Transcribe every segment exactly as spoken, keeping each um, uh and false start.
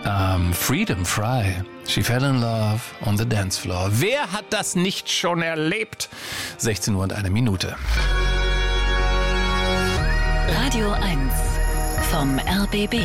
Um, Freedom Fry. She fell in love on the dance floor. Wer hat das nicht schon erlebt? sechzehn Uhr und eine Minute. Radio eins vom R B B.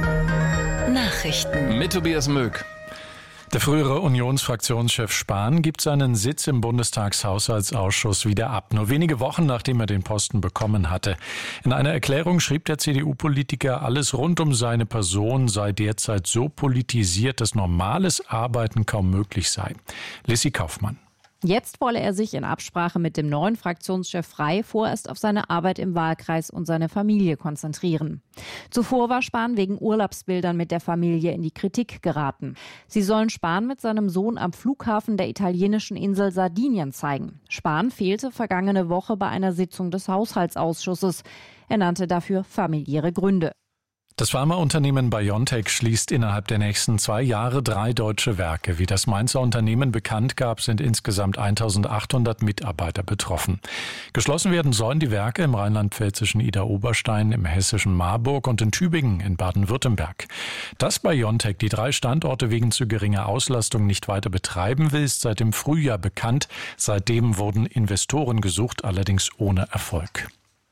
Nachrichten. Mit Tobias Möck. Der frühere Unionsfraktionschef Spahn gibt seinen Sitz im Bundestagshaushaltsausschuss wieder ab, nur wenige Wochen nachdem er den Posten bekommen hatte. In einer Erklärung schrieb der C D U-Politiker, alles rund um seine Person sei derzeit so politisiert, dass normales Arbeiten kaum möglich sei. Lissy Kaufmann. Jetzt wolle er sich in Absprache mit dem neuen Fraktionschef Frey vorerst auf seine Arbeit im Wahlkreis und seine Familie konzentrieren. Zuvor war Spahn wegen Urlaubsbildern mit der Familie in die Kritik geraten. Sie sollen Spahn mit seinem Sohn am Flughafen der italienischen Insel Sardinien zeigen. Spahn fehlte vergangene Woche bei einer Sitzung des Haushaltsausschusses. Er nannte dafür familiäre Gründe. Das Pharmaunternehmen BioNTech schließt innerhalb der nächsten zwei Jahre drei deutsche Werke. Wie das Mainzer Unternehmen bekannt gab, sind insgesamt eintausendachthundert Mitarbeiter betroffen. Geschlossen werden sollen die Werke im rheinland-pfälzischen Idar-Oberstein, im hessischen Marburg und in Tübingen in Baden-Württemberg. Dass BioNTech die drei Standorte wegen zu geringer Auslastung nicht weiter betreiben will, ist seit dem Frühjahr bekannt. Seitdem wurden Investoren gesucht, allerdings ohne Erfolg.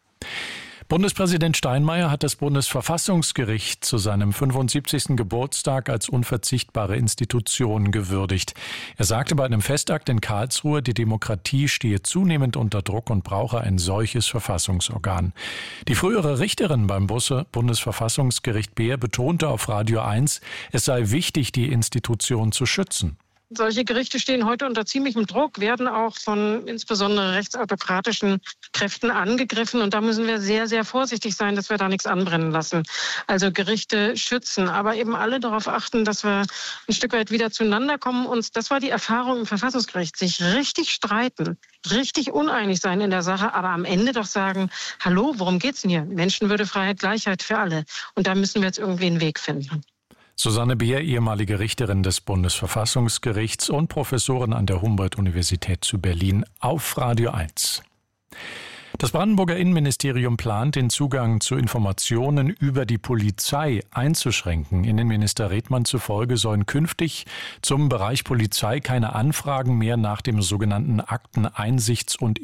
Bundespräsident Steinmeier hat das Bundesverfassungsgericht zu seinem fünfundsiebzigsten Geburtstag als unverzichtbare Institution gewürdigt. Er sagte bei einem Festakt in Karlsruhe, die Demokratie stehe zunehmend unter Druck und brauche ein solches Verfassungsorgan. Die frühere Richterin beim Bundesverfassungsgericht Beer betonte auf Radio eins, es sei wichtig, die Institution zu schützen. Solche Gerichte stehen heute unter ziemlichem Druck, werden auch von insbesondere rechtsautokratischen Kräften angegriffen. Und da müssen wir sehr, sehr vorsichtig sein, dass wir da nichts anbrennen lassen. Also Gerichte schützen, aber eben alle darauf achten, dass wir ein Stück weit wieder zueinander kommen. Und das war die Erfahrung im Verfassungsgericht, sich richtig streiten, richtig uneinig sein in der Sache, aber am Ende doch sagen, hallo, worum geht's denn hier? Menschenwürde, Freiheit, Gleichheit für alle. Und da müssen wir jetzt irgendwie einen Weg finden. Susanne Beer, ehemalige Richterin des Bundesverfassungsgerichts und Professorin an der Humboldt-Universität zu Berlin, auf Radio eins. Das Brandenburger Innenministerium plant, den Zugang zu Informationen über die Polizei einzuschränken. Innenminister Redmann zufolge sollen künftig zum Bereich Polizei keine Anfragen mehr nach dem sogenannten Akteneinsichts- und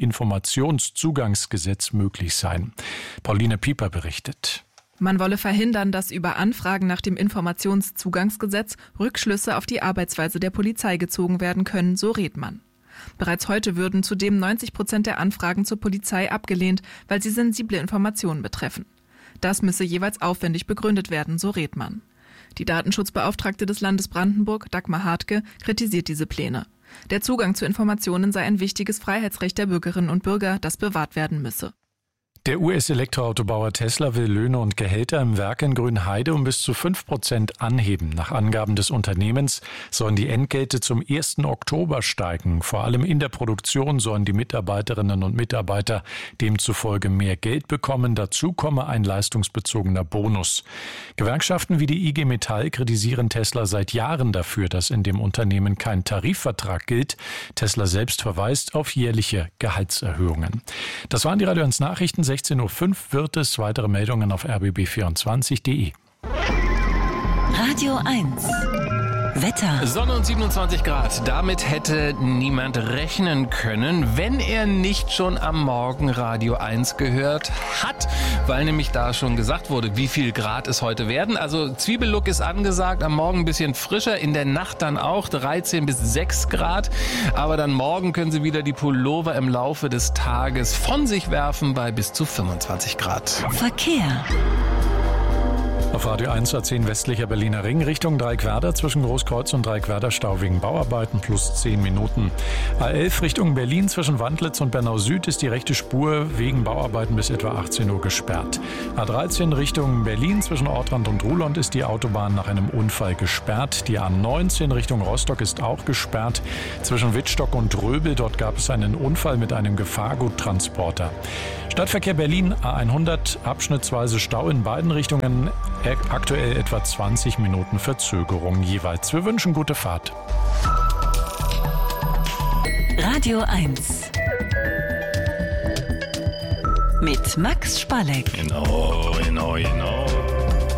Informationszugangsgesetz möglich sein. Pauline Pieper berichtet. Man wolle verhindern, dass über Anfragen nach dem Informationszugangsgesetz Rückschlüsse auf die Arbeitsweise der Polizei gezogen werden können, so Redmann. Bereits heute würden zudem neunzig Prozent der Anfragen zur Polizei abgelehnt, weil sie sensible Informationen betreffen. Das müsse jeweils aufwendig begründet werden, so Redmann. Die Datenschutzbeauftragte des Landes Brandenburg, Dagmar Hartke, kritisiert diese Pläne. Der Zugang zu Informationen sei ein wichtiges Freiheitsrecht der Bürgerinnen und Bürger, das bewahrt werden müsse. Der U S-Elektroautobauer Tesla will Löhne und Gehälter im Werk in Grünheide um bis zu fünf Prozent anheben. Nach Angaben des Unternehmens sollen die Entgelte zum ersten Oktober steigen. Vor allem in der Produktion sollen die Mitarbeiterinnen und Mitarbeiter demzufolge mehr Geld bekommen. Dazu komme ein leistungsbezogener Bonus. Gewerkschaften wie die I G Metall kritisieren Tesla seit Jahren dafür, dass in dem Unternehmen kein Tarifvertrag gilt. Tesla selbst verweist auf jährliche Gehaltserhöhungen. Das waren die Radio eins Nachrichten. sechzehn Uhr fünf wird es. Weitere Meldungen auf r b b vierundzwanzig punkt d e. Radio eins. Wetter. Sonne und siebenundzwanzig Grad. Damit hätte niemand rechnen können, wenn er nicht schon am Morgen Radio eins gehört hat, weil nämlich da schon gesagt wurde, wie viel Grad es heute werden. Also Zwiebellook ist angesagt, am Morgen ein bisschen frischer, in der Nacht dann auch dreizehn bis sechs Grad. Aber dann morgen können Sie wieder die Pullover im Laufe des Tages von sich werfen bei bis zu fünfundzwanzig Grad. Verkehr. Auf Radio eins A zehn westlicher Berliner Ring Richtung Dreieckwerder zwischen Großkreuz und Dreieckwerder Stau wegen Bauarbeiten plus zehn Minuten. A elf Richtung Berlin zwischen Wandlitz und Bernau Süd ist die rechte Spur wegen Bauarbeiten bis etwa achtzehn Uhr gesperrt. A dreizehn Richtung Berlin zwischen Ortrand und Ruhlond ist die Autobahn nach einem Unfall gesperrt. Die A neunzehn Richtung Rostock ist auch gesperrt. Zwischen Wittstock und Röbel, dort gab es einen Unfall mit einem Gefahrguttransporter. Stadtverkehr Berlin A hundert, abschnittsweise Stau in beiden Richtungen. Aktuell etwa zwanzig Minuten Verzögerung jeweils. Wir wünschen gute Fahrt. Radio eins. Mit Max Spalleck. Genau, genau, genau.